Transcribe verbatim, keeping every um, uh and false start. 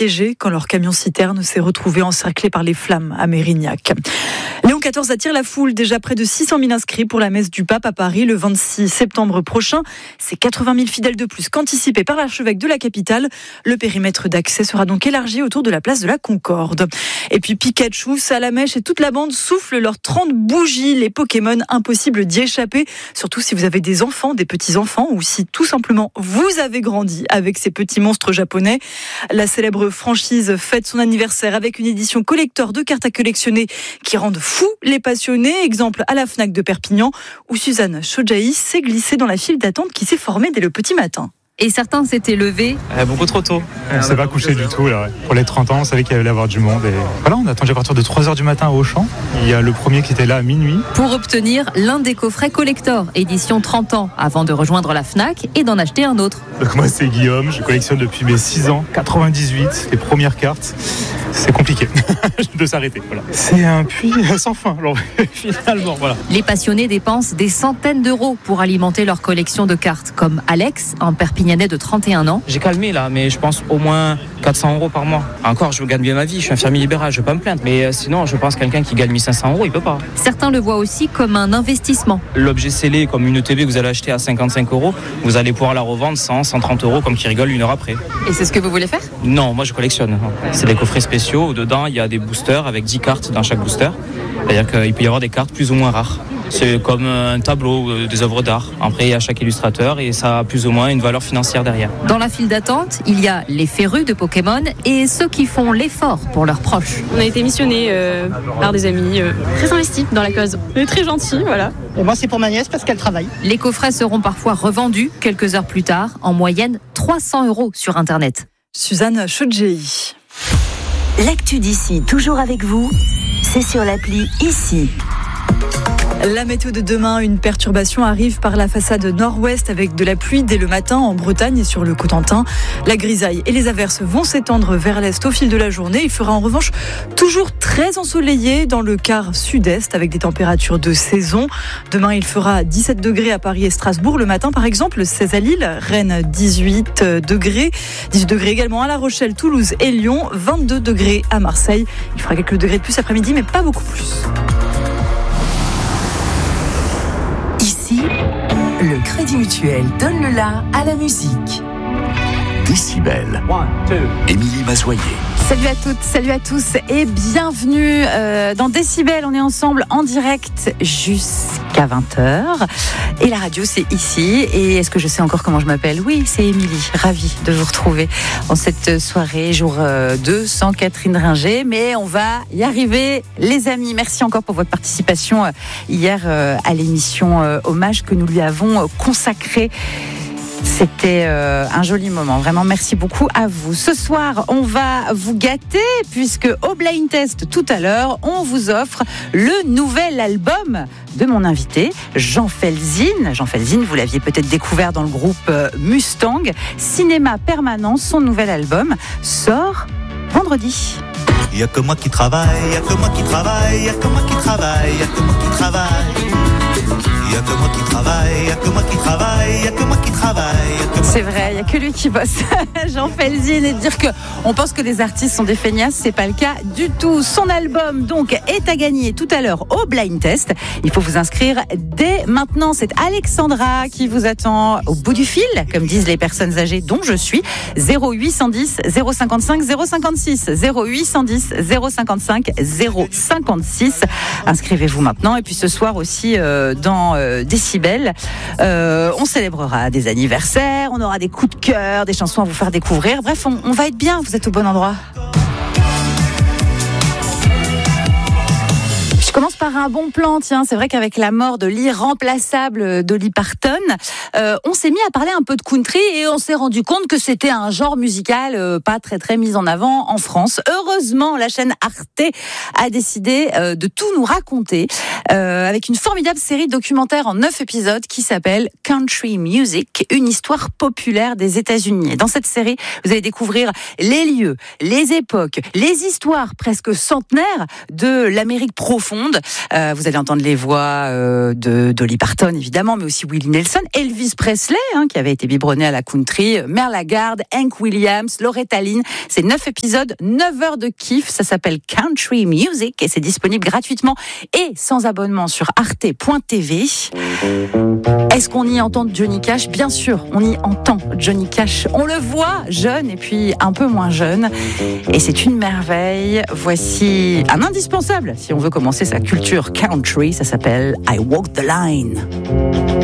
piégés quand leur camion-citerne s'est retrouvé encerclé par les flammes à Mérignac. Léon quatorze attire la foule, déjà près de six cent mille inscrits pour la messe du pape à Paris le vingt-six septembre prochain. C'est quatre-vingt mille fidèles de plus qu'anticipé par l'archevêque de la capitale. Le périmètre d'accès sera donc élargi autour de la place de la Concorde. Et puis Pikachu, Salamèche et toute la bande soufflent leurs trente bougies. Les Pokémon, impossible d'y échapper, surtout si vous avez des enfants, des petits-enfants ou si tout simplement vous avez grandi avec ces petits monstres japonais. La célèbre franchise fête son anniversaire avec une édition collector de cartes à collectionner qui rendent fous les passionnés. Exemple à la Fnac de Perpignan où Suzanne Chodjaï s'est glissée dans la file d'attente qui s'est formée dès le petit matin. Et certains s'étaient levés. Euh, beaucoup trop tôt. On ne s'est pas couché du tout. Là, ouais. Pour les trente ans, on savait qu'il allait y avoir du monde. Et voilà, on a attendu à partir de trois heures du matin à Auchan. Il y a le premier qui était là à minuit. Pour obtenir l'un des coffrets collector, édition trente ans, avant de rejoindre la Fnac et d'en acheter un autre. Donc moi, c'est Guillaume. Je collectionne depuis mes six ans. quatre-vingt-dix-huit, les premières cartes. C'est compliqué de s'arrêter. Voilà. C'est un puits sans fin, alors, finalement. Voilà. Les passionnés dépensent des centaines d'euros pour alimenter leur collection de cartes, comme Alex, un Perpignanais de trente et un ans. J'ai calmé là, mais je pense au moins quatre cents euros par mois. Encore, je gagne bien ma vie, je suis infirmier libéral, je ne vais pas me plaindre. Mais euh, sinon, je pense que quelqu'un qui gagne mille cinq cents euros, il ne peut pas. Certains le voient aussi comme un investissement. L'objet scellé, comme une T V que vous allez acheter à cinquante-cinq euros, vous allez pouvoir la revendre cent, cent trente euros, comme qui rigole une heure après. Et c'est ce que vous voulez faire ? Non, moi je collectionne. C'est des coffrets spéciaux. Dedans, il y a des boosters avec dix cartes dans chaque booster. C'est-à-dire qu'il peut y avoir des cartes plus ou moins rares. C'est comme un tableau, des œuvres d'art. Après, il y a chaque illustrateur et ça a plus ou moins une valeur financière derrière. Dans la file d'attente, il y a les férus de Pokémon et ceux qui font l'effort pour leurs proches. On a été missionnés euh, par des amis euh, très investis dans la cause. On est très gentils, voilà. Et moi, c'est pour ma nièce parce qu'elle travaille. Les coffrets seront parfois revendus quelques heures plus tard, en moyenne trois cents euros sur Internet. Suzanne Chodjaï. L'actu d'ici, toujours avec vous, c'est sur l'appli Ici. La météo de demain, une perturbation arrive par la façade nord-ouest avec de la pluie dès le matin en Bretagne et sur le Cotentin. La grisaille et les averses vont s'étendre vers l'est au fil de la journée. Il fera en revanche toujours très ensoleillé dans le quart sud-est avec des températures de saison. Demain, il fera dix-sept degrés à Paris et Strasbourg le matin par exemple, seize à Lille, Rennes dix-huit degrés, dix-huit degrés également à La Rochelle, Toulouse et Lyon, vingt-deux degrés à Marseille. Il fera quelques degrés de plus après-midi mais pas beaucoup plus. Ici, le Crédit Mutuel donne le la à la musique. Décibel. Émilie Mazoyer. Salut à toutes, salut à tous et bienvenue euh, dans Décibel. On est ensemble en direct jusqu'à vingt heures. Et la radio, c'est ici. Et est-ce que je sais encore comment je m'appelle ? Oui, c'est Émilie. Ravie de vous retrouver en cette soirée, jour deux, sans Catherine Ringer. Mais on va y arriver, les amis. Merci encore pour votre participation hier à l'émission Hommage que nous lui avons consacrée. C'était euh, un joli moment, vraiment merci beaucoup à vous. Ce soir, on va vous gâter puisque au Blind Test tout à l'heure, on vous offre le nouvel album de mon invité, Jean Felzine. Jean Felzine, vous l'aviez peut-être découvert dans le groupe euh, Mustang. Cinéma Permanent, son nouvel album sort vendredi. Il n'y a que moi qui travaille, il n'y a que moi qui travaille, il n'y a que moi qui travaille, il n'y a que moi qui travaille. Il n'y a que moi qui travaille, il n'y a que moi qui travaille, il n'y a que moi qui travaille. C'est vrai, il n'y a que lui qui bosse. Jean Felzine, et dire qu'on pense que les artistes sont des feignasses, c'est pas le cas du tout. Son album, donc, est à gagner tout à l'heure au Blind Test. Il faut vous inscrire dès maintenant. C'est Alexandra qui vous attend au bout du fil, comme disent les personnes âgées dont je suis. zéro huit cent dix, zéro cinquante-cinq, zéro cinquante-six. zéro huit cent dix, zéro cinquante-cinq, zéro cinquante-six. Inscrivez-vous maintenant. Et puis ce soir aussi, euh, dans euh, Décibel, euh, on célébrera des anniversaires, on aura des coups de cœur, des chansons à vous faire découvrir. Bref, on, on va être bien, vous êtes au bon endroit. Je commence par un bon plan, tiens, c'est vrai qu'avec la mort de l'irremplaçable Dolly Parton, euh, on s'est mis à parler un peu de country et on s'est rendu compte que c'était un genre musical euh, pas très très mis en avant en France. Heureusement, la chaîne Arte a décidé euh, de tout nous raconter euh, avec une formidable série documentaire en neuf épisodes qui s'appelle Country Music, une histoire populaire des États-Unis. Et dans cette série, vous allez découvrir les lieux, les époques, les histoires presque centenaires de l'Amérique profonde. monde. Euh, vous allez entendre les voix euh, de Dolly Parton, évidemment, mais aussi Willie Nelson, Elvis Presley, hein, qui avait été biberonné à la country, Merle Haggard, Hank Williams, Loretta Lynn. C'est neuf épisodes, neuf heures de kiff. Ça s'appelle Country Music et c'est disponible gratuitement et sans abonnement sur arte point t v. Est-ce qu'on y entend Johnny Cash ? Bien sûr, on y entend Johnny Cash. On le voit jeune et puis un peu moins jeune. Et c'est une merveille. Voici un indispensable si on veut commencer sa culture country. Ça s'appelle I Walk the Line.